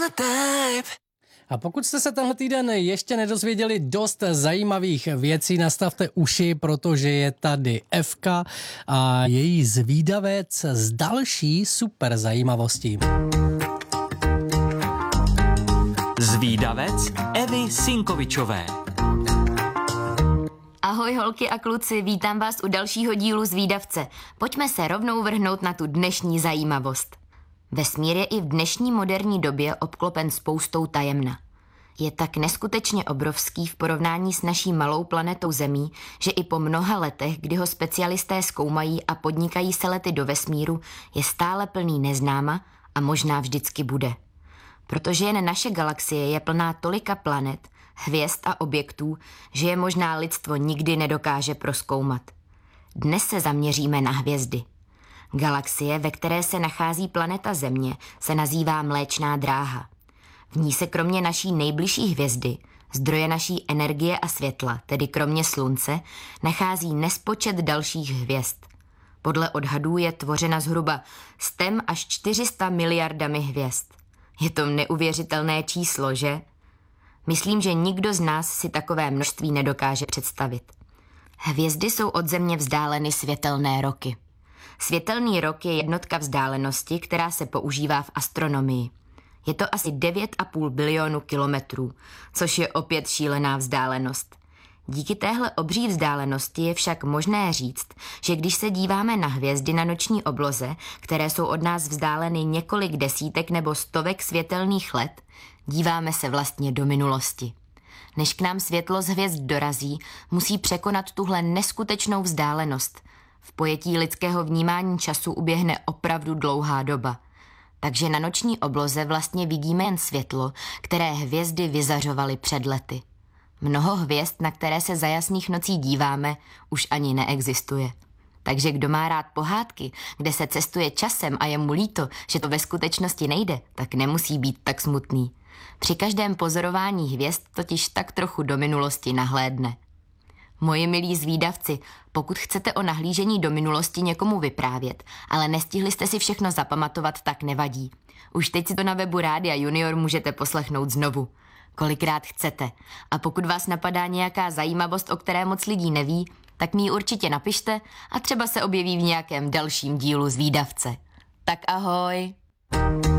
A pokud jste se tenhle týden ještě nedozvěděli dost zajímavých věcí, nastavte uši, protože je tady Evka a její zvídavec s další super zajímavostí. Zvídavec Evy Sinkovičové. Ahoj holky a kluci, vítám vás u dalšího dílu Zvídavce. Pojďme se rovnou vrhnout na tu dnešní zajímavost. Vesmír je i v dnešní moderní době obklopen spoustou tajemna. Je tak neskutečně obrovský v porovnání s naší malou planetou Zemí, že i po mnoha letech, kdy ho specialisté zkoumají a podnikají se lety do vesmíru, je stále plný neznáma a možná vždycky bude. Protože jen naše galaxie je plná tolika planet, hvězd a objektů, že je možná lidstvo nikdy nedokáže prozkoumat. Dnes se zaměříme na hvězdy. Galaxie, ve které se nachází planeta Země, se nazývá Mléčná dráha. V ní se kromě naší nejbližší hvězdy, zdroje naší energie a světla, tedy kromě Slunce, nachází nespočet dalších hvězd. Podle odhadů je tvořena zhruba 100 až 400 miliardami hvězd. Je to neuvěřitelné číslo, že? Myslím, že nikdo z nás si takové množství nedokáže představit. Hvězdy jsou od Země vzdáleny světelné roky. Světelný rok je jednotka vzdálenosti, která se používá v astronomii. Je to asi 9,5 bilionu kilometrů, což je opět šílená vzdálenost. Díky téhle obří vzdálenosti je však možné říct, že když se díváme na hvězdy na noční obloze, které jsou od nás vzdáleny několik desítek nebo stovek světelných let, díváme se vlastně do minulosti. Než k nám světlo z hvězd dorazí, musí překonat tuhle neskutečnou vzdálenost. V pojetí lidského vnímání času uběhne opravdu dlouhá doba. Takže na noční obloze vlastně vidíme jen světlo, které hvězdy vyzařovaly před lety. Mnoho hvězd, na které se za jasných nocí díváme, už ani neexistuje. Takže kdo má rád pohádky, kde se cestuje časem a je mu líto, že to ve skutečnosti nejde, tak nemusí být tak smutný. Při každém pozorování hvězd totiž tak trochu do minulosti nahlédne. Moji milí zvídavci, pokud chcete o nahlížení do minulosti někomu vyprávět, ale nestihli jste si všechno zapamatovat, tak nevadí. Už teď si to na webu Rádia Junior můžete poslechnout znovu. Kolikrát chcete. A pokud vás napadá nějaká zajímavost, o které moc lidí neví, tak mi ji určitě napište a třeba se objeví v nějakém dalším dílu Zvídavce. Tak ahoj!